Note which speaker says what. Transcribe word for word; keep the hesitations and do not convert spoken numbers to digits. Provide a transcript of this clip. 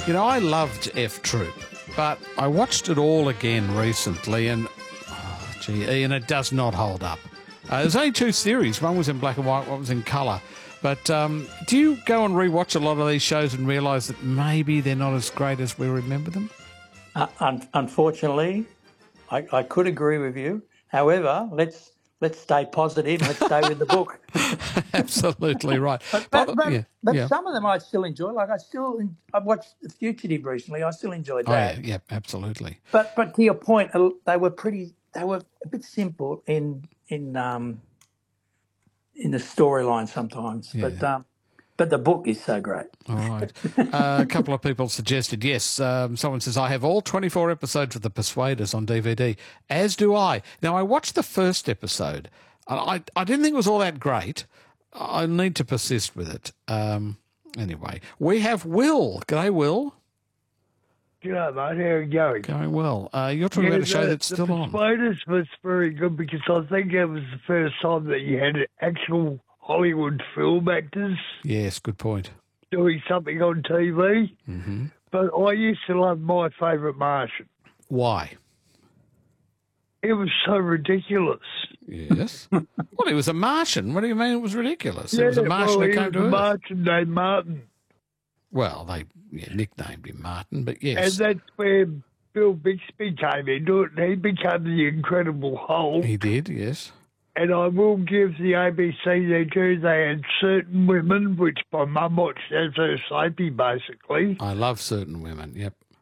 Speaker 1: You know, I loved F Troop, but I watched it all again recently and, oh, gee, Ian, it does not hold up. Uh, there's only two series. One was in black and white, one was in colour. But um, do you go and rewatch a lot of these shows and realise that maybe they're not as great as we remember them?
Speaker 2: Uh, un- unfortunately, I, I could agree with you. However, let's let's stay positive. Let's stay with the book.
Speaker 1: Absolutely right.
Speaker 2: But but, but,
Speaker 1: yeah,
Speaker 2: but
Speaker 1: yeah.
Speaker 2: some of them I still enjoy. Like I still I watched The Fugitive recently. I still enjoyed
Speaker 1: Oh,
Speaker 2: that.
Speaker 1: yeah, yeah, absolutely.
Speaker 2: But but to your point, uh, they were pretty. They were a bit simple in in um in the storyline sometimes.
Speaker 1: Yeah.
Speaker 2: But um, but the book is so great.
Speaker 1: All right. Uh, a couple of people suggested, yes, um, someone says, I have all twenty-four episodes of The Persuaders on D V D, as do I. Now, I watched the first episode. I, I didn't think it was all that great. I need to persist with it. Um, anyway, we have Will. G'day, Will.
Speaker 3: G'day, mate. How are you going?
Speaker 1: Going well. Uh, you're talking
Speaker 3: Yeah,
Speaker 1: about a show
Speaker 3: the,
Speaker 1: that's still
Speaker 3: the
Speaker 1: on.
Speaker 3: Persuaders was very good because I think it was the first time that you had actual Hollywood film actors
Speaker 1: Yes, good point.
Speaker 3: doing something on T V.
Speaker 1: Mm-hmm.
Speaker 3: But I used to love My Favourite Martian.
Speaker 1: Why?
Speaker 3: It was so ridiculous.
Speaker 1: Yes. Well, he was a Martian. What do you mean it was ridiculous?
Speaker 3: Yeah,
Speaker 1: it was a Martian
Speaker 3: well,
Speaker 1: who
Speaker 3: he
Speaker 1: came
Speaker 3: was
Speaker 1: to
Speaker 3: a
Speaker 1: Earth.
Speaker 3: Martian named Martin.
Speaker 1: Well, they yeah, nicknamed him Martin, but
Speaker 3: And
Speaker 1: yes.
Speaker 3: that's where Bill Bixby came into it, and he became the Incredible Hulk.
Speaker 1: He did, yes.
Speaker 3: And I will give the A B C their due. They had Certain Women, which my mum watched as her soapy, basically.
Speaker 1: I love Certain Women, yep.